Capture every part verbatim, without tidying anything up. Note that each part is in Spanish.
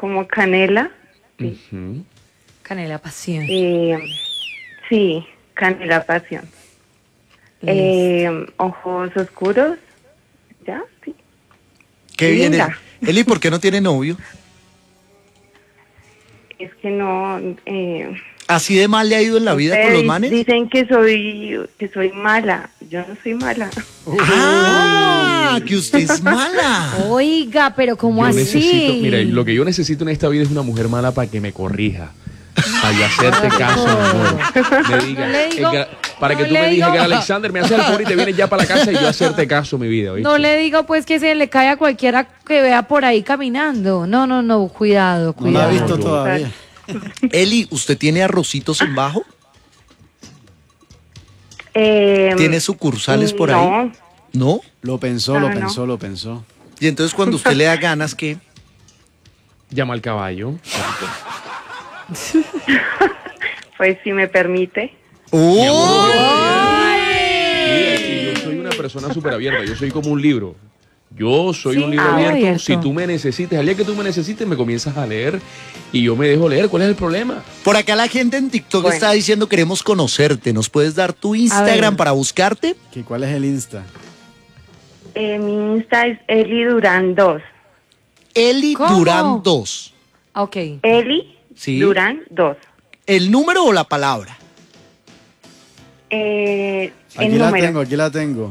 como canela. Sí. Ujú. Canela pasión. Eh, sí, canela pasión. Eh, ojos oscuros. ¿Ya? Sí. Qué bien. Linda. Eli, ¿por qué no tiene novio? Es que no... Eh, ¿Así de mal le ha ido en la vida con los ustedes manes? dicen que soy, que soy mala. Yo no soy mala. ¡Ah! Que usted es mala. Oiga, pero ¿cómo Yo así? necesito, mira, lo que yo necesito en esta vida es una mujer mala para que me corrija. Para yo hacerte caso, mi amor. Me diga, No le digo- Edgar, para que no tú le me digas digo- que Alexander me hace el favor y te vienes ya para la casa y yo hacerte caso, mi vida, ¿oíste? No le digo pues que se le cae a cualquiera que vea por ahí caminando. No, no, no, cuidado, No la ha cuidado. visto no. todavía. Eli, ¿usted tiene arrocitos en bajo? Eh, ¿Tiene sucursales por no. ahí? ¿No? Lo pensó, Ah, lo no. pensó, lo pensó. Y entonces cuando usted le da ganas, ¿qué? Llama al caballo. Pues si me permite. ¡Oh! Mira, que yo soy una persona súper abierta, yo soy como un libro. Yo soy Sí, un libro ah, abierto. abierto. Si tú me necesites, al día que tú me necesites, me comienzas a leer y yo me dejo leer. ¿Cuál es el problema? Por acá la gente en TikTok Bueno. está diciendo queremos conocerte. ¿Nos puedes dar tu Instagram ver. para buscarte? ¿Qué, ¿Cuál es el Insta? Eh, mi Insta es Eli Durán dos. Eli ¿Cómo? Durán dos. Ok. Eli Sí. Durán dos. ¿El número o la palabra? Eh, Aquí el la número. tengo, aquí la tengo.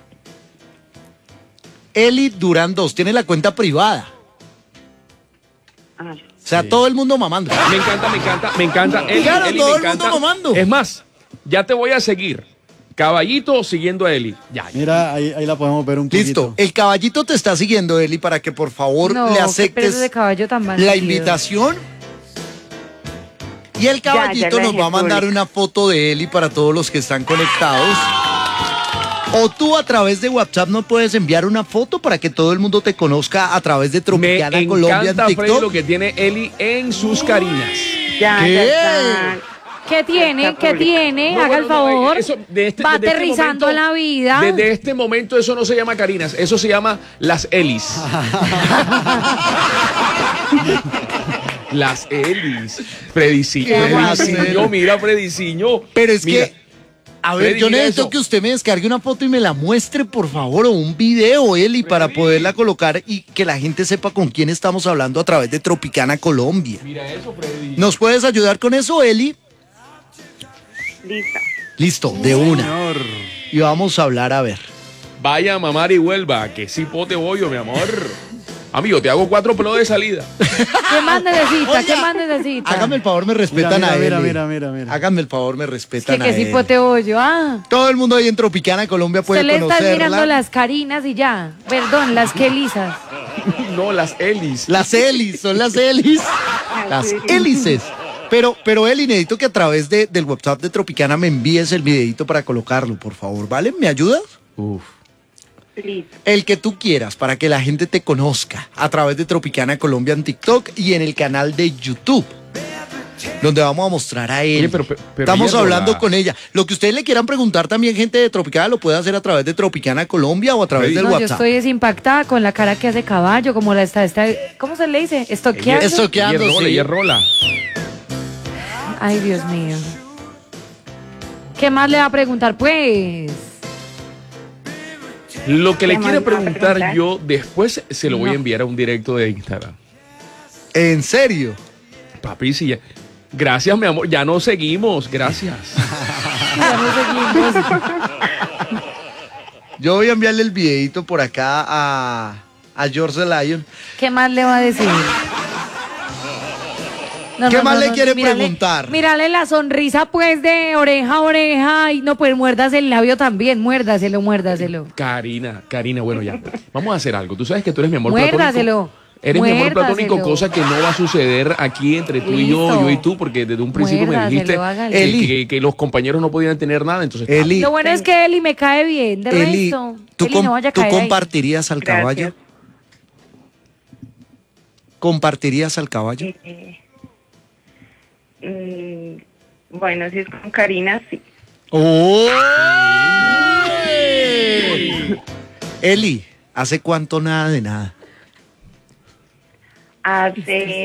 Eli Durán dos. Tiene la cuenta privada. Ah, O sea, Sí. todo el mundo mamando. Me encanta, me encanta, me encanta. Eli, Claro, Eli, todo me el mundo encanta. mamando. Es más, ya te voy a seguir. Caballito siguiendo a Eli. Ya, ya. Mira, ahí, ahí la podemos ver un Listo. poquito. El caballito te está siguiendo, Eli, para que por favor No, le qué aceptes pereza de caballo tan bandido. la invitación. Y el Ya, caballito ya la nos dejé va a mandar pública. una foto de Eli para todos los que están conectados. O tú a través de WhatsApp nos puedes enviar una foto para que todo el mundo te conozca a través de Me Tropicana Colombia en encanta, Freddy, TikTok. lo que tiene Eli en sus carinas. ya, ¿Qué? ya está. ¿Qué tiene? Está ¿Qué público. tiene? No, Haga bueno, el no, favor. eso, de este- Va desde este aterrizando momento- en la vida. Desde este momento eso no se llama carinas, eso se llama las Elis. Las Elis. Frediciño, ¿Qué va a Frediciño, hacer? mira Frediciño. Pero es Mira, que, a ver, Freddy, yo mira necesito eso. que usted me descargue una foto y me la muestre, por favor, o un video, Eli, para poderla colocar y que la gente sepa con quién estamos hablando a través de Tropicana Colombia. Mira eso, Freddy. ¿Nos puedes ayudar con eso, Eli? Listo. Listo, de una. Señor. Y vamos a hablar, a ver. Vaya a mamar y vuelva, que sí pote bollo, mi amor. Amigo, te hago cuatro pelos de salida. ¿Qué más necesita? Oiga, ¿Qué más necesita? Hágame el favor, me Mira, respetan mira, a mira, Eli. mira, mira, mira. Háganme el favor, me Es respetan que, a que sí Eli. potebollo. Ah. Todo el mundo ahí en Tropicana Colombia puede Usted le está conocerla. mirando las carinas y ya. Perdón, las que lisas. No, las Elis. Las Elis, son las Elis. Las hélices. Pero, pero Eli, necesito que a través de, del WhatsApp de Tropicana me envíes el videito para colocarlo, por favor, ¿vale? ¿Me ayudas? Uf. Listo. El que tú quieras, para que la gente te conozca a través de Tropicana Colombia en TikTok y en el canal de YouTube, donde vamos a mostrar a Eli. Oye, pero- pero Estamos ella no hablando la- con ella. Lo que ustedes le quieran preguntar también, gente de Tropicana, lo puede hacer a través de Tropicana Colombia o a través Freddy. del No, yo WhatsApp. estoy desimpactada con la cara que hace caballo, como la está, está ¿cómo se le dice? Estoqueando. Eso- Estoqueando, Y es rola, sí. y es rola. Ay, Dios mío. ¿Qué más le va a preguntar, pues? Lo que le ¿Qué quiero más me va a preguntar preguntar? yo después se lo voy a No. enviar a un directo de Instagram. ¿En serio? Papi, sí, ya. Gracias, mi amor. Ya no seguimos. Gracias. Ya no seguimos. Yo voy a enviarle el videito por acá a, a George Lion. ¿Qué más le va a decir? No, ¿Qué no, más no, le no, quiere mírale- preguntar? Mírale la sonrisa, pues, de oreja a oreja. Y no, pues, muerdas el labio también. Muérdaselo, muérdaselo. Karina, Karina, bueno, ya. Vamos a hacer algo. Tú sabes que tú eres mi amor Muérdaselo. platónico. Eres mi amor platónico, Muérdaselo. cosa que no va a suceder aquí entre tú y yo, Listo. yo y tú, porque desde un principio me Muérdaselo, dijiste hágale. que, Eli. que- que los compañeros no podían tener nada, entonces... Eli, Lo bueno es que Eli me cae bien. De Eli, resto, ¿tú, Eli com- no vaya a tú caer ahí. compartirías al Gracias. caballo? ¿Compartirías al caballo? Eh, mm, bueno, si es con Karina, sí. ¡Oh! Eli, ¿hace cuánto nada de nada? Hace